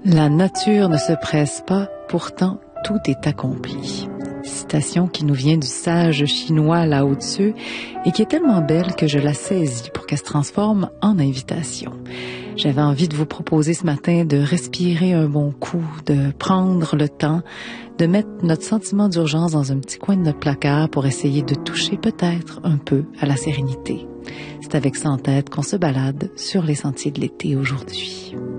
La nature ne se presse pas, pourtant tout est accompli. Citation qui nous vient du sage chinois Lao Tzu et qui est tellement belle que je la saisis pour qu'elle se transforme en invitation. J'avais envie de vous proposer ce matin de respirer un bon coup, de prendre le temps, de mettre notre sentiment d'urgence dans un petit coin de notre placard pour essayer de toucher peut-être un peu à la sérénité. C'est avec ça en tête qu'on se balade sur les sentiers de l'été aujourd'hui.